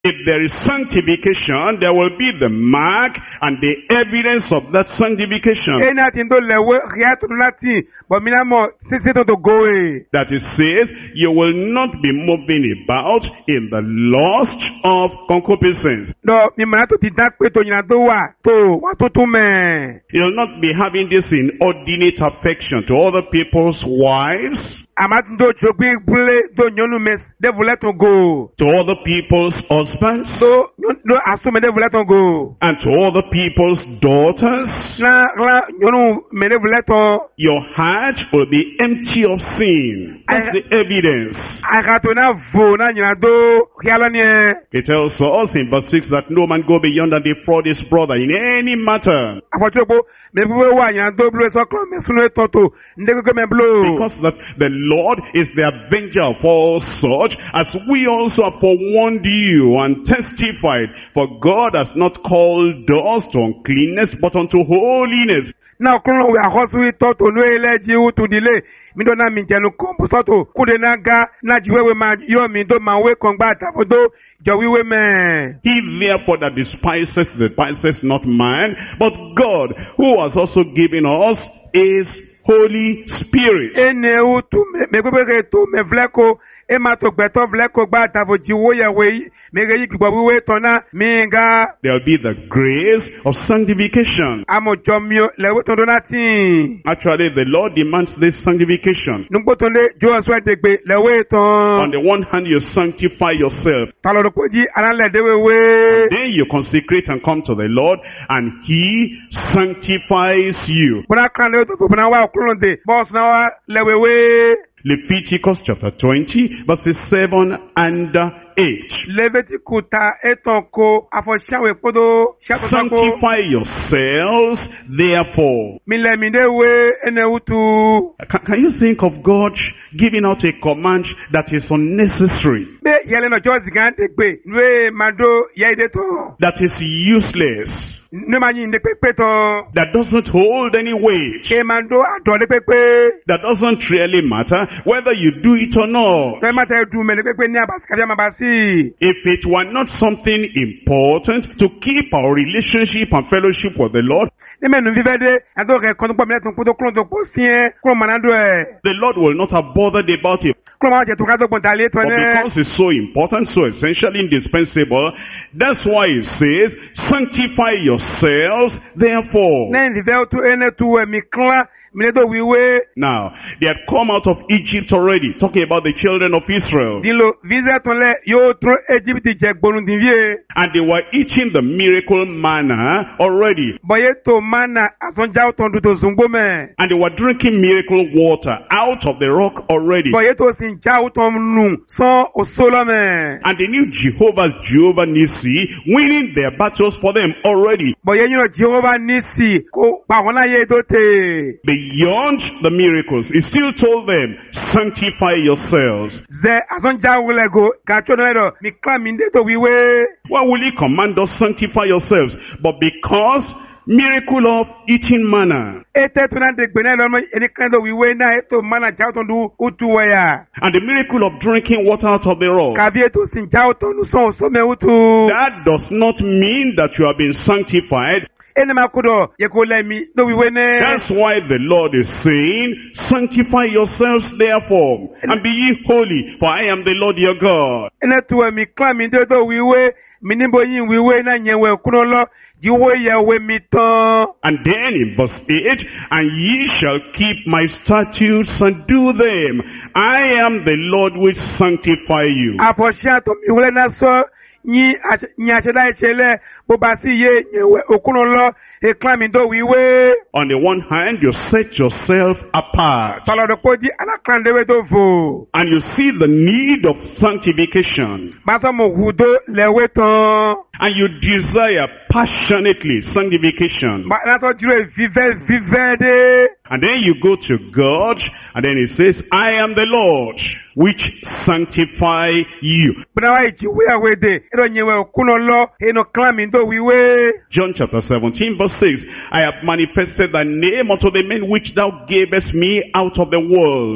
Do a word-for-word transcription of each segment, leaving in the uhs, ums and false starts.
If there is sanctification, there will be the mark and the evidence of that sanctification. Ena tindo lewe riatu nati, but minamo sisi to go e. That it says, you will not be moving about in the lust of concupiscence. No, mi manato ti dak pe to nyina do wa to wa to to me. You'll not be having this inordinate affection to other people's wives, Amatindo chogbi bule do nyonu mes de voulait to go. to other people's husbands, So no asume de voulait to go. and to other people's daughters. Na la nyonu me de voulait to. Your heart will be empty of sin. That's I- the evidence. Agatona vo na nyina do hialanie. It tells us in verse six that no man go beyond and defraud his brother in any matter. Afochobo me buwe wa nyina do blu so klo me sunu etoto ndeko ko me blu. Because that the Lord is the avenger of all such, as we also have forewarned you and testified. For God has not called us to uncleanness, but unto holiness. Na okun we ahosu itoto no eleji utu dile. Mi do na mi jenu kombu soto kude na ga na jiwewe ma yo mi do ma we kon gba tafodo jowiwe me. He therefore that despises, despises not man, but God, who has also given us his Holy Spirit. Ene utu me me gbegbe to me vleko e ma to gbeto vleko gba tafo jiwo ye we me ge yi gbigbo wiwe tona mi ga There will be the grace of sanctification. amo jomio lewe to do natin. Actually, the Lord demands this sanctification. Nugbo to le jo so edegbe lewe On ton. the one hand, you sanctify yourself. Talo do koji anale dewe we. Then you consecrate and come to the Lord, and He sanctifies you. Bona kan le to bona wa okulon de boss na wa lewe we. Leviticus chapter twenty, verses seven and eight. Levitiku ta eton ko afoshawe podo shako ko Sanctify yourselves, therefore. mi le mi de we ene utu. Can, can you think of God giving out a command that is unnecessary, Be yele no jo zigan de gbe we mado ye de to. that is useless, Ne ma yin de pepe to. that doesn't hold any weight, Ke mando ado de pepe. that doesn't really matter whether you do it or not? Te ma te du me de pepe ni abas ka ma basi. If it were not something important to keep our relationship and fellowship with the Lord, Ne me nu vive de ado re kon po me ton ko do klon do po sien ko manado e. the Lord will not have bothered about it. Ko ma je to ka do pon tale to But ne. because it's so important, so essentially indispensable, that's why it says, sanctify yourselves, therefore. Ne vive to ene tu e mi klan mi le do wiwe. Now, they had come out of Egypt already, talking about the children of Israel. Dilo visa ton le yo tro Egypt je gbonu din vie. And they were eating the miracle manna already. Boye to mana ason jaw ton du to zungbo me. And they were drinking miracle water out of the rock already. Boye to sin jaw ton nu son osolo me. And they knew Jehovah's Jehovah Nissi winning their battles for them already. Boye you know Jehovah nisi ko pa wona ye do te. Beyond the miracles, he still told them, sanctify yourselves. Ze ason jaw le go ka cho no do mi klan mi de to wiwe. Why will he command us sanctify yourselves? But because miracle of eating manna Ete to na de gbe na lo mo eni kan do wiwe na eto mana jaw ton du utu we ya. and the miracle of drinking water out of the rock, Ka bi eto sin jaw ton nu son so me utu. that does not mean that you have been sanctified. Ene ma kudo ye ko le mi do wiwe ne. That's why the Lord is saying, sanctify yourselves therefore, and be ye holy, for I am the Lord your God. Ene tu e mi klan mi de do wiwe mi ni bo yin wiwe na yen we kuno lo jiwo ye we mi tan. And then in verse eight, and ye shall keep my statutes and do them. I am the Lord which sanctify you. Aposha to mi wule na so ni ni ase da chele bo ba si ye yen we okuno lo e klan mi do wiwe. On the one hand, you set yourself apart, Talo do ko di ala klan de we do vo. and you see the need of sanctification, Ba so mo hudo le we tan. and you desire passionately sanctification. Ba na to jure vive vive de. And then you go to God, and then it says, I am the Lord which sanctify you. Bna wa ji we we de. E do yen we okuno lo e no klan mi do wiwe. John chapter seventeen verse six, I have manifested thy name unto the men which thou gavest me out of the world.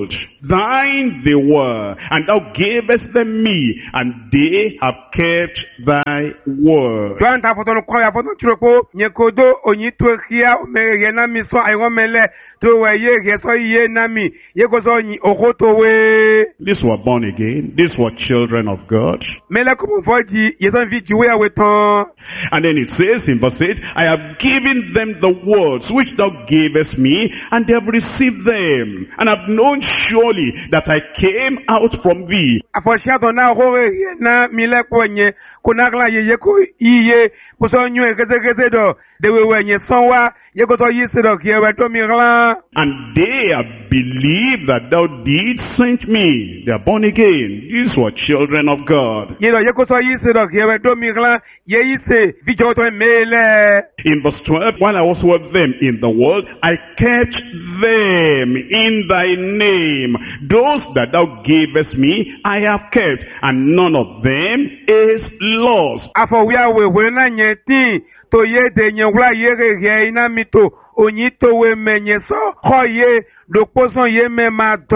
thine they were, and thou gavest them me, and they have kept thy word. Joan ta foto no kwa ya foto churopo nyekodo onyi to kia me na mi so ayo mele to we ye ge so ye na mi ye ko so nyi okoto we. These were born again. These were children of God. Mele ko mo foji ye so vi ji we awe ton. And then it says in verse eight, I have given them the words which thou gavest me, and they have received them, and have known surely that I came out from thee. Afoshia to na ho na mile ko nye kunagla ye ye ko iye puso nyu ekeze keze do de we we nye sonwa ye ko to yi se do ki e to mi glan. And they have believed that thou didst send me. They are born again. These were children of God. Ye do ye ko to yi se do ki e to mi glan ye yi se vi jo to mele. In verse twelve, while I was with them in the world, I kept them in thy name. Those that thou gavest me, I have kept, and none of them is lost. Afọ we we we na nye tin to ye de nye wla ye ge ge ina mi to onyi to we menye so ho ye do poson ye me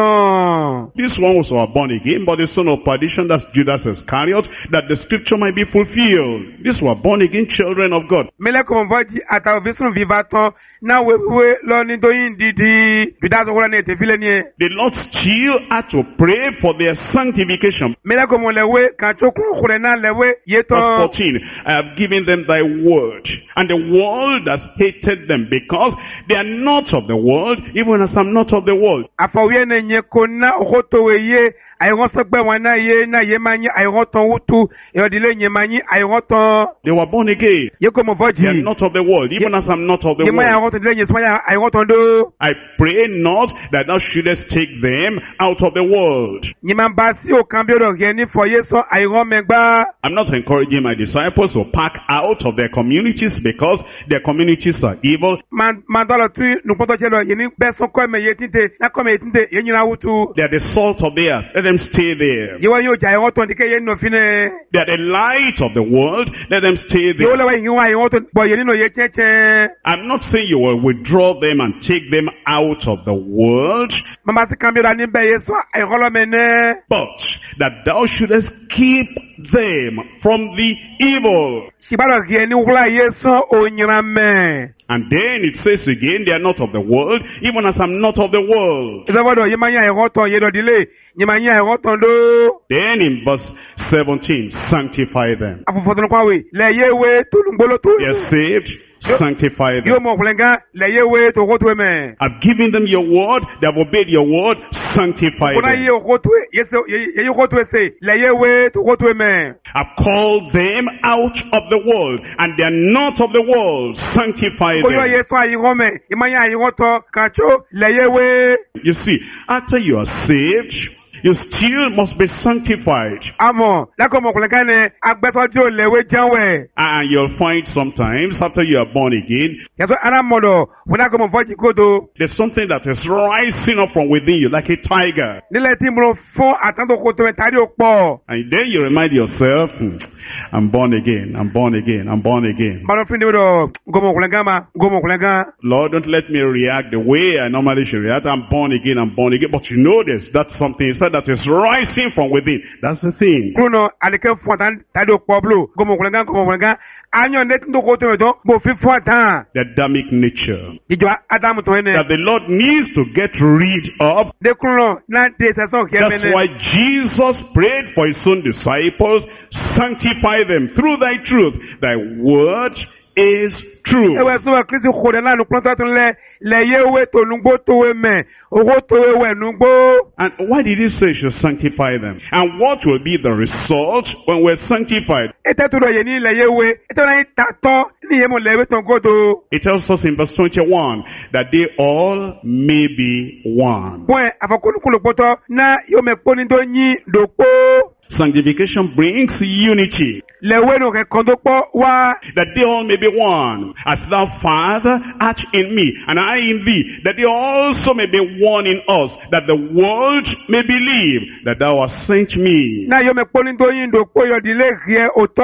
maton. These ones were born again, but the son of perdition, that's Judas Iscariot, that the scripture might be fulfilled. These were born again children of God. Mele ko mvo di ata vision vivaton na we we lo ni do yin didi Judas wala ne te file ni. The Lord still had to pray for their sanctification. Mele ko mo lewe kan to kun kure na lewe ye to. Verse fourteen, I have given them thy word, and the world has hated them, because they are not of the world, even as I'm not of the world. Afawiye ne nye kona okoto we ye ayon so gbe wan na ye na ye manyi ayon ton wutu e dile nye manyi ayon ton. They were born again. Ye ko mo voji. They are not of the world, even as I'm not of the Ye manyi world. ayon ton dile nye so ayon ton do. I pray not that thou shouldest take them out of the world. Nye man basi o kambio do ge ni fo ye so ayon megba. I'm not encouraging my disciples to pack out of their communities because their communities are evil. Man man do lo tu nu poto che lo ye ni be so ko me ye tinte na ko me tinte ye nyina wutu. They are the salt of the earth. Let them stay there. Ye wa yo ja ayon ton dike ye no fine. They are the light of the world. Let them stay Ye there. le wa yin wa ayon ton bo ye ni no ye cheche. I'm not saying you will withdraw them and take them out of the world, Mama si kambio da ni be ye so ayon lo mene. but that thou shouldest keep them from the evil. Shibaro ge ni wula ye so onyira me. And then it says again, they are not of the world, even as I'm not of the world. Ezebodo ye manya e roton ye do dile, ye manya e roton do. Then in verse seventeen, sanctify them. Afofo kwa we, le ye we to lungbolo to. They are saved, sanctify Yo them. mo kulenga, le ye we to roto me. I've given them your word, they have obeyed your word, sanctify Kuna ye them. roto ye se ye ye roto se, le ye we to roto me. I've called them out of the world, and they are not of the world, sanctify Ko yo them. ye so ayi rome, ye manya ayi roto kacho, le ye we. You see, after you are saved, you still must be sanctified. Amo, la ko mo kulenga ne agbeto jo le we janwe. And you'll find sometimes, after you are born again, Yaso ana modo, wona ko mo foji kodo. there's something that is rising up from within you like a tiger. Nile ti mo fon atando koto me tari opo. And then you remind yourself, hmm, I'm born again, I'm born again, I'm born again. Mano fin de do gomo kulenga ma, gomo kulenga. Lord, don't let me react the way I normally should react. I'm born again, I'm born again. But you know this, that's something inside that is rising from within. That's the thing. Bruno alike fon tan tari opo blo, gomo kulenga gomo kulenga. Anyo net ndo koto me do, bo fi fon tan. The Adamic nature Ijo Adam to ene. that the Lord needs to get rid of. De kuno na de se son ke That's mene. why Jesus prayed for his own disciples, sanctify them through thy truth. Thy word is true. Ewe so wa Kristi khode na nu planta tun le le ye we to lungbo to we me. Owo to we we nungbo. And why did he say you should sanctify them? And what will be the result when we're sanctified? Ete to do ye ni le ye we. Ete na tato ni ye mo le we ton godo. It tells us in verse twenty-one that they all may be one. Point afakunu kulo poto na yo me poni do nyi do po. Sanctification brings unity, Le we no ke kondo po wa. that they all may be one, as thou, Father, art in me, and I in thee, that they also may be one in us, that the world may believe that thou hast sent me. Na yo me poni do nyi do po yo dile rie oto.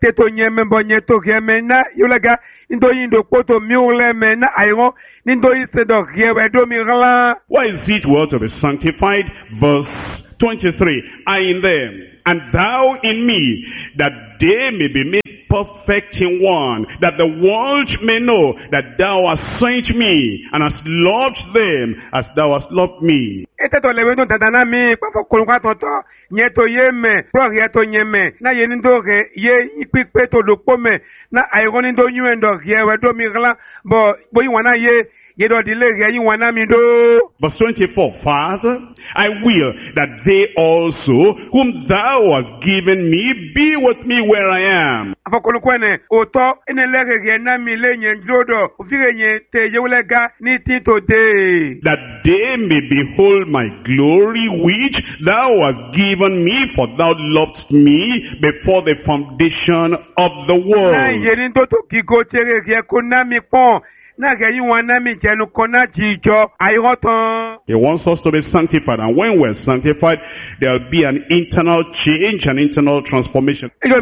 teto nyeme bo nyeto geme na yulega ndo yindo poto miule me na ayro nindo isedo gyewe do mi gala. Why is it well to be sanctified? Verse twenty-three, I in them, and thou in me, that they may be made perfect in one, that the world may know that thou hast sent me, and hast loved them as thou hast loved me. Eteto lewedo dadana mi kwa kolonga tonto nyeto yeme pro yeto nyeme na yenindo ge ye ipipe to dokome na ayro ndo nyuendo gyewe do mi gala bo bo yiwana ye. Verse twenty-four, Father, I will that they also, whom thou hast given me, be with me where I am. That they may behold my glory which thou hast given me, for thou loved me before the foundation of the world. He wants us to be sanctified, and when we're sanctified, there will be an internal change, an internal transformation. The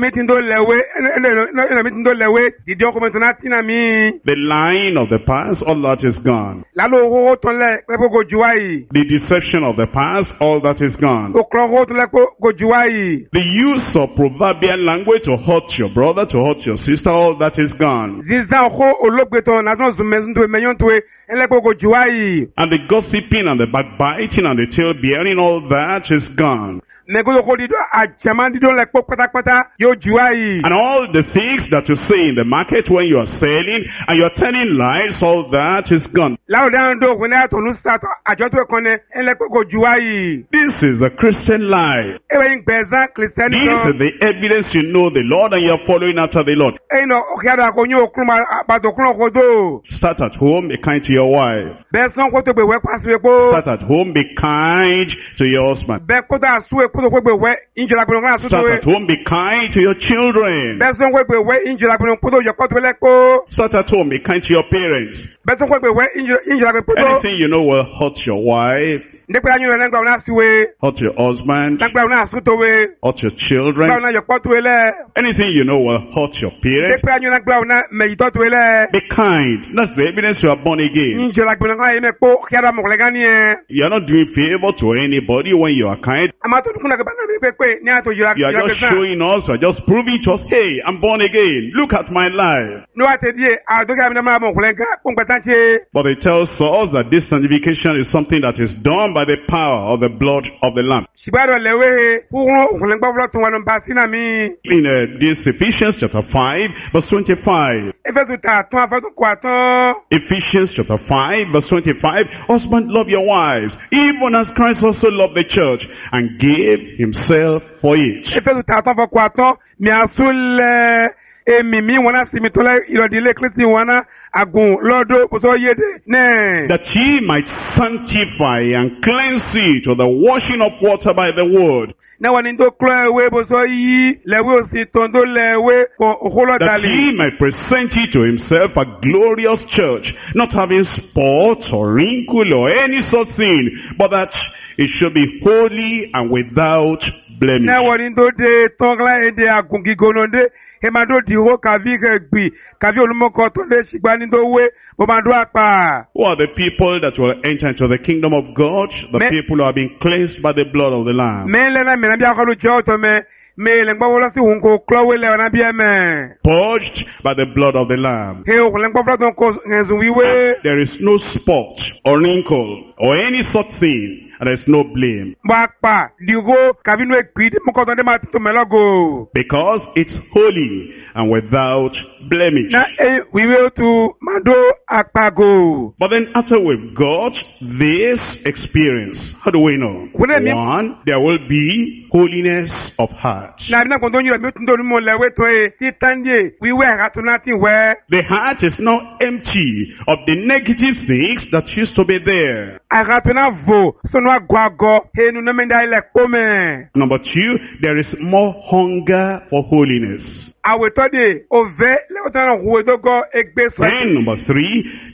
lying of the past, all that is gone. The deception of the past, all that is gone. The use of proverbial language to hurt your brother, to hurt your sister, all that is gone. And the gossiping and the backbiting and the tail bearing, all that is gone. And all the things that you say in the market when you are selling and you are telling lies, all that is gone. This is a Christian life. This is the evidence you know the Lord and you are following after the Lord. Start at home, be kind to your wife. Start at home, be kind to your husband. Start at home, be kind to your children. Start at home, be kind to your parents. Anything you know will hurt your wife, hurt your husband, hurt your children. Anything you know will hurt your parents, be kind. That's the evidence you are born again. You are not doing favor to anybody when you are kind. You are just showing us, you are just proving to us, hey, I'm born again. Look at my life. But it tells us that this sanctification is something that is done by the power of the blood of the Lamb. In uh, this Ephesians chapter five, verse twenty-five. Ephesians chapter five, verse twenty-five. Husband, love your wives, even as Christ also loved the church and gave himself for it. That ye might sanctify and cleanse it with the washing of water by the word. That he might present it to himself a glorious church, not having spot or wrinkle or any such thing, but that it should be holy and without blemish. Hemando diho kavike gbi kavi olumoko to le shigbanindo we bomando apa. Who are the people that will enter into the kingdom of God? The me, people who have been cleansed by the blood of the Lamb. Me le na me na bia ko lu jo to me me le ngba wolo si hun ko klo we le na bia me. Purged by the blood of the Lamb. He o le ngba blood don ko nzu wiwe. There is no spot or wrinkle or any such thing. And there is no blame. Because it's holy and without blemish. But then after we've got this experience, how do we know? One, there will be holiness of heart. The heart is now empty of the negative things that used to be there. Number two, there is more hunger for holiness. And number three,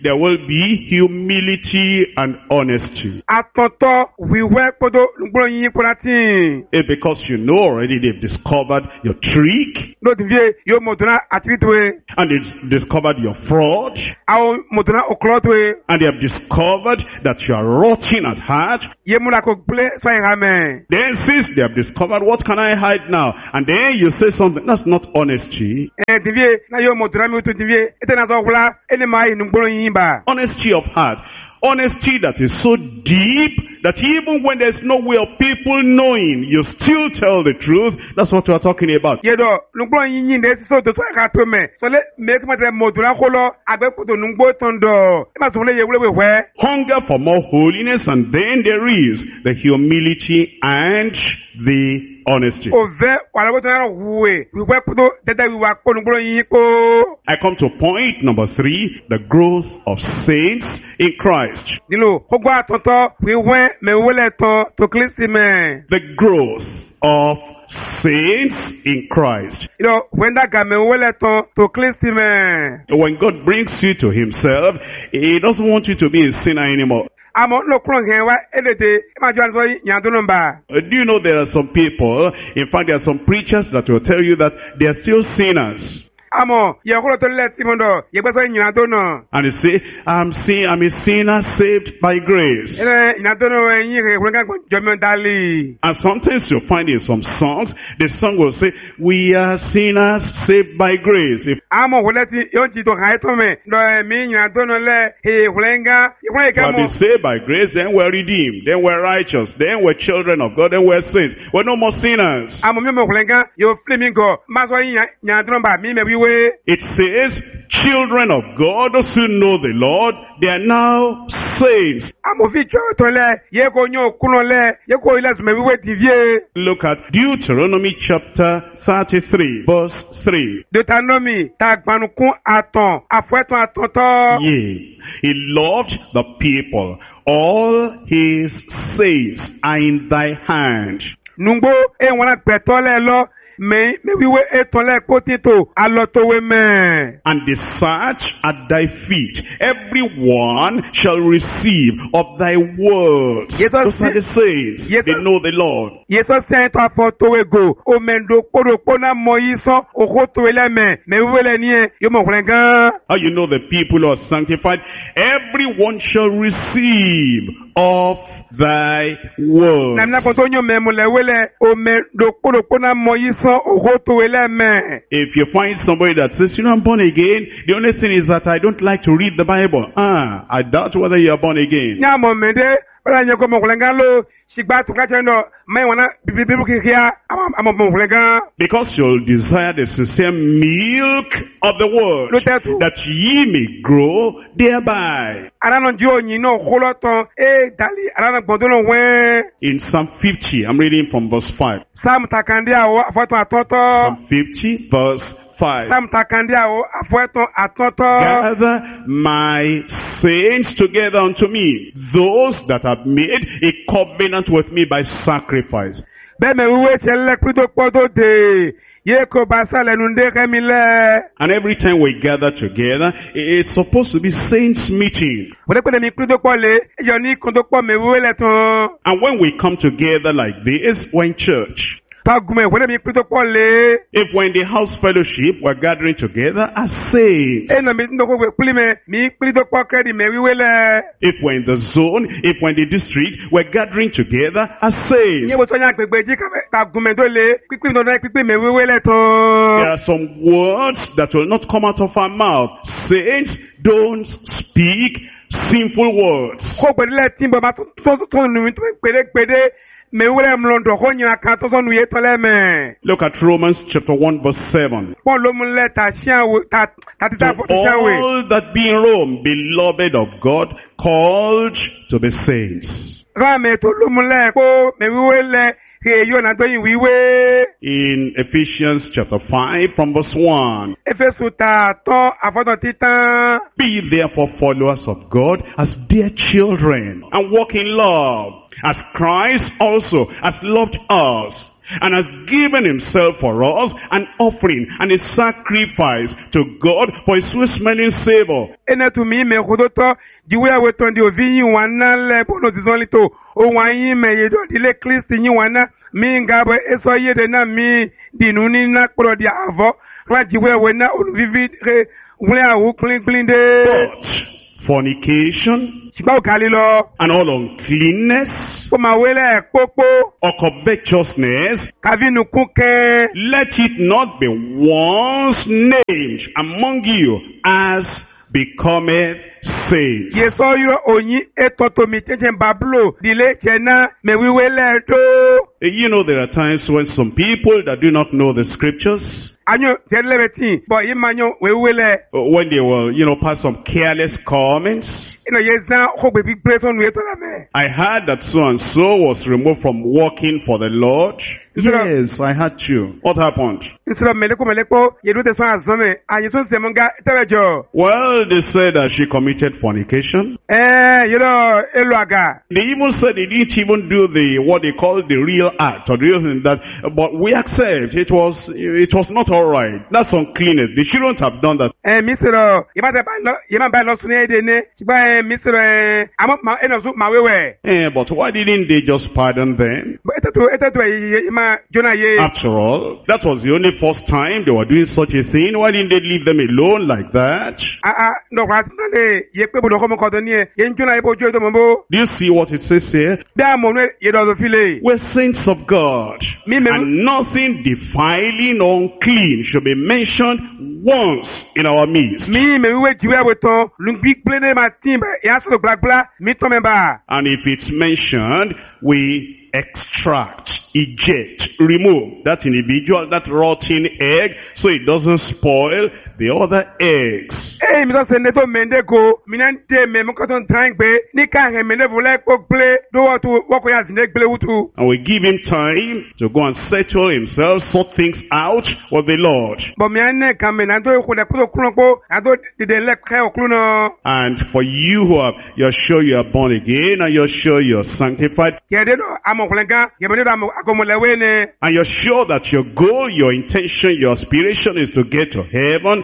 there will be humility and honesty. Àtọ̀tọ̀ wíwẹ́ kótó ngbọ́n yín kóra tí. It's because you know already they've discovered your trick, Ló ti fi yóò mọ̀tòná àtìrìtìwé. and they've discovered your fraud, Àwọn mọ̀tòná òkúlọ́tìwé. and they have discovered that you are rotten at heart. Yé múra kó gblé sọ ìhà mẹ́. Then since they have discovered, what can I hide now? And then you say something, that's not honesty. Ẹ ti fi náà yóò mọ̀tòná mi tó ti fi ètè náà sọ wúlá ẹni máa yìí ngbọ́n yín bá. Honesty of heart. Honesty that is so deep that even when there's no way of people knowing, you still tell the truth. That's what we're talking about. Yé dọ̀ ngbọ́n yín yín dẹ̀ sísọ tó sọ ìhà tó mẹ́. Sọlẹ̀ mẹ́kì máa tẹ mọ̀tòná kó lọ àgbẹ̀kùtò ngbó tán dọ̀. Ẹ máa sọ fún lé yẹ wúlé wẹ̀. Hunger for more holiness, and then there is the humility and the honesty. Òvẹ́ wàlúwẹ̀ tó náà wúwe wíwẹ́ kótó dẹ́dẹ́ wíwá kó ngbọ́n yín kó. I come to point number three, the growth of saints in Christ. Dilo kógbó àtọ̀tọ̀ wíwẹ́ mẹ́wúlẹ̀ tán tó kílísì mẹ́. The growth of saints in Christ. You know, when that guy mẹ́wúlẹ̀ tán tó kílísì mẹ́. When God brings you to himself, he doesn't want you to be a sinner anymore. Àmọ́ ló kúrò hẹ́n wá ẹ̀dẹ̀dẹ̀ ẹ máa jọ àlùfọ́ yàtọ̀ nù bá. Uh, do you know there are some people, in fact there are some preachers that will tell you that they are still sinners. Àmọ́ yẹ kúrò tó lẹ̀ tìmọ̀ dọ̀ yẹ gbẹ́sọ̀ yàtọ̀ nù. And they say, I'm sin, I'm a sinner saved by grace. Ẹ̀rẹ̀ yàtọ̀ nù ẹ̀yìn rẹ̀ kúrò ká jọmọ́ dálì. And sometimes you'll find in some songs, the song will say, we are sinners saved by grace. If Àmọ́ wọlé ti yóò ti tó hàí tó mẹ́ dọ̀ ẹ̀mí yàtọ̀ nù lẹ̀ ẹ̀ kúrò ń gá ìkúrò ìkẹ́ we have mọ́. been saved by grace, then we're redeemed, then we're righteous, then we're children of God, then we're saints. We're no more sinners. Àmọ́ mi mọ̀ kúrò ń gá yóò fílẹ̀ mi gọ̀ má sọ yín yàtọ̀ nù bá mi mẹ́ wíwé. It says, children of God, those who know the Lord, they are now saints. Àmọ́ fi jọ́ tó lẹ̀ yẹ kó yóò kúrò lẹ̀ yẹ kó ilẹ̀ sùnmẹ́ wíwé ti fíye. Look at Deuteronomy chapter thirty-three, verse three. Deuteronomy ta gbanukun àtàn àfọ̀ẹ́tàn àtọ̀tọ̀. Yea, he loved the people. All his saints are in thy hand. Nungbo e wọn gbẹ̀tọ́ lẹ lọ mẹ mẹ wíwé ètò lẹ kó títò alọ́tọ̀wé mẹ. And they search at thy feet. Everyone shall receive of thy words. Yes, Those sir. are the saints. Yes, They sir. know the Lord. Yẹtọ sẹ́yìn tó afọ́tọ̀wé go omendo kpọ́dọ̀kpọ́ náà mọ yìí sọ òkòtòwé lẹ mẹ mẹ wíwé lẹ ní yẹ yóò mọ̀ wọlé gan. How you know the people who are sanctified? Everyone shall receive of thy word. Nàmínà kò tó yọ mẹ́mu lẹ wílẹ̀ omendo kpọ́dọ̀kpọ́ náà mọ yìí sọ òkòtòwé lẹ mẹ. If you find somebody that says, you know, I'm born again, the only thing is that I don't like to read the Bible. Ah, I doubt whether you are born again. Ní àmọ̀ mẹ́dẹ́ bẹ́ẹ̀ ni kò mọ̀ wọlé gan ló ṣìgbà tó kájẹ́ náà mẹ́rin wọn náà bíbí bíbí kìkìá àmọ̀ mọ̀ wọlé gan. Because you'll desire the sincere milk of the word, Ló tẹ́tù. that ye may grow thereby. Arana jí òyìn náà kólọ́ tán ee dàlí arana gbọ̀ndún náà wẹ́n. In Psalm fifty, I'm reading from verse five. Sáàmù takandé àwọ̀ àfọ̀ẹ́tàn àtọ́tọ́. Psalm fifty, verse five. Sáàmù takandé àwọ̀ àfọ̀ẹ́tàn àtọ́tọ́. Gather my saints together unto me, those that have made a covenant with me by sacrifice. Bẹ́ẹ̀ mẹ́ wíwé tiẹ̀ lẹ́kùn tó pọ̀ tó dé. Yé kò bá sálẹ̀ nu ndé kẹ́mi lẹ̀. And every time we gather together, it's supposed to be saints meeting. Wọ́n dé pé ní kúrú tó pọ̀ lé. Ẹjọ́ ní kún tó pọ̀ mẹ́ wíwé lẹ̀ tán. And when we come together like this, we're in church. Tagumẹ̀ wọ́n dé ní kúrú tó pọ̀ lé. If we're in the house fellowship, we're gathering together as saints. Ẹ nà mí tí ndókò pé kúlí mẹ́ mí kúrú tó pọ̀ kẹ́rì mẹ́ wíwé lẹ̀. If we're in the zone, if we're in the district, we're gathering together as saints. Ìyẹn mo sọ yẹn àgbègbè jí tagumẹ̀ tó lé pípé mi tó náà pípé mẹ́ wíwé lẹ̀ There tán. are some words that will not come out of our mouth. Saints don't speak sinful words. Kó gbẹdúlẹ̀ tí bàbá tó tó nù mí tó gbẹdẹ́gbẹdẹ́ mẹ́wúrẹ́ mlọ́ndọ̀ kó nyina kan tó sọ́nu yé tọ́lẹ̀ mẹ́. Look at Romans chapter one verse seven. Pọ́n ló mú lẹ́ ta ṣíàwó ta ta ti ta To fọ́ ṣíàwé. all that be in Rome, beloved of God, called to be saints. Ráàmì tó ló mú lẹ́ kó mẹ́wúwé lẹ́ kí yóò náà tó yin wíwé. In Ephesians chapter five from verse one. Éfésù ta tán àfọ́tàn títán. Be therefore followers of God as dear children, and walk in love, as Christ also has loved us, and has given himself for us an offering and a sacrifice to God for his sweet-smelling savor. Ene tu mi me kodoto jiwe awe tondi ovi yin wana le bono dizonli to o wanyi me yedo dile Kristi yin wana mi ngabo eso yede na mi dinuni na kro di avo la jiwe awe na oluvivi re wule awu clean clean de. But fornication and all uncleanness or covetousness, let it not be once named among you as becometh saints. You know, there are times when some people that do not know the scriptures, when they will, you know, pass some careless comments. I heard that so and so was removed from working for the Lord. Yes, I had to. What happened? Well, they said that she committed fornication. They even said they didn't even do the what they call the real act or the real thing that, but we accept it was it was not all right. That's uncleanness. They shouldn't have done that. Eh, but why didn't they just pardon them? After all, that was the only first time they were doing such a thing. Why didn't they leave them alone like that? Do you see what it says here? We're saints of God, and nothing defiling or unclean should be mentioned once in our midst. And if it's mentioned, we extract, eject, remove that individual, that rotten egg, so it doesn't spoil the other eggs. And we give him time to go and settle himself, sort things out with the Lord. And for you who are, you're sure you are born again, and you're sure you're sanctified, and you're sure that your goal, your intention, your aspiration is to get to heaven,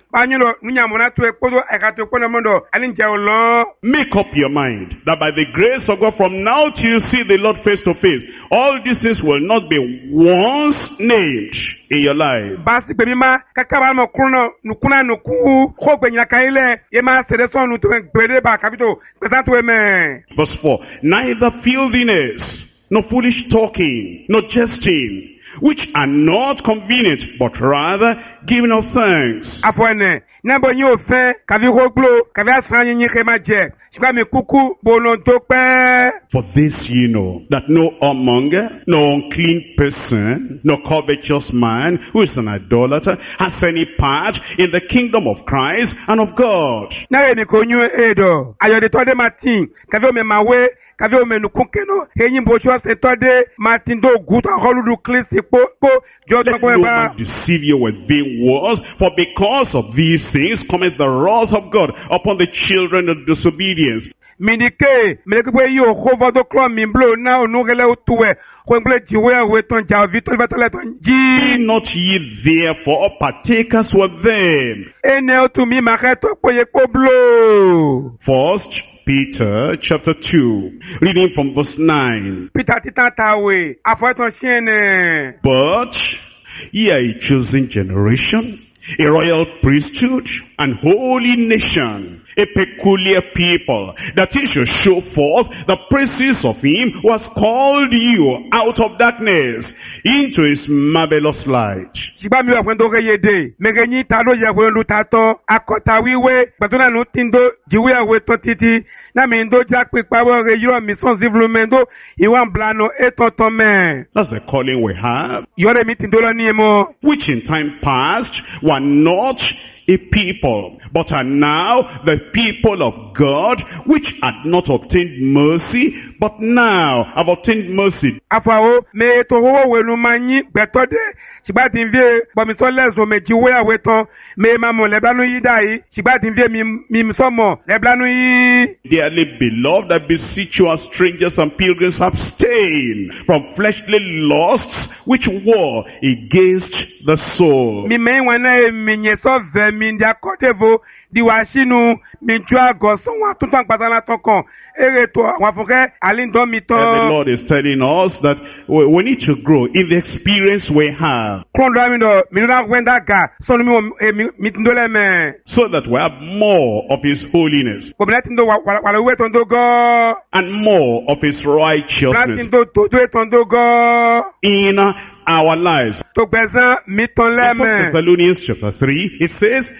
make up your mind that by the grace of God, from now till you see the Lord face to face, all these things will not be once named in your life. Verse four, neither filthiness, no foolish talking, no jesting, which are not convenient, but rather giving of thanks. For this ye know, that no whoremonger, no unclean person, no covetous man, who is an idolater, has any part in the kingdom of Christ and of God. No man deceive you with vain words, for because of these things cometh the wrath of God upon the children of disobedience. Be not ye therefore partakers with them. First Peter chapter two, reading from verse nine. But ye are a chosen generation, a royal priesthood, and holy nation, a peculiar people, that he should show forth the praises of him who has called you out of darkness into his marvelous light. That's the calling we have, which in time past were not a people, but are now the people of God, which had not obtained mercy, But now I've obtained mercy. Afawo me to ho wenu manyi betode. Sigba tin vie bo mi so lezo meji we awe ton me ma mo leblanu yi dai. Sigba tin vie mi mi so mo leblanu yi. Dearly beloved, I beseech you as strangers and pilgrims, abstain from fleshly lusts which war against the soul. Mi me wana e mi nye so ve mi ndia kodevo di wa sinu mi ju ago so wa tutan patala tokan ere to wa funke alindo mi ton. And the Lord is telling us that we, we need to grow in the experience we have, Kondo mi do mi na wenda ga so mi mi tindole me. so that we have more of His holiness Ko mi tindo wa wa we ton do go. and more of His righteousness Tindo to do ton do go. in our lives. To gbezan mi ton le In First me. Thessalonians chapter three, it says,